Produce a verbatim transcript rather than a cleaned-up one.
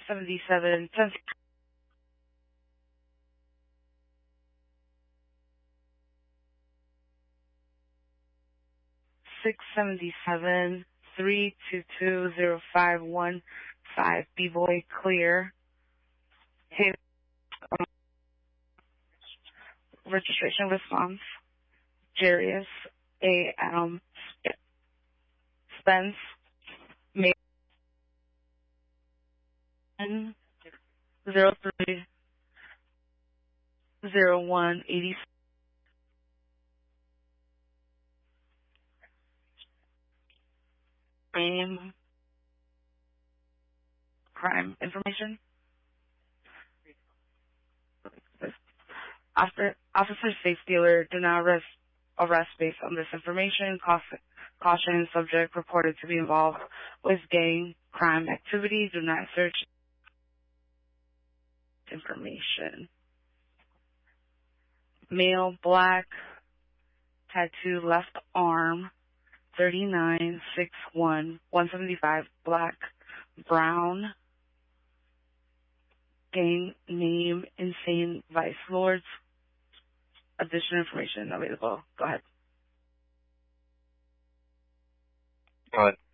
seventy-seven, ten. Six seventy-seven, three two two zero five one five. B-Boy clear. Hey, um, registration response. Jarius A. Adam Spence. Mason zero three zero one eighty same crime information. After officer safety alert, do not arrest arrest based on this information. Caution, caution subject reported to be involved with gang crime activity. Do not search information. Male, black, tattoo left arm, thirty-nine, six one, one seventy-five, black, brown, gang name, insane vice lords. Additional information available. Go ahead. Go ahead.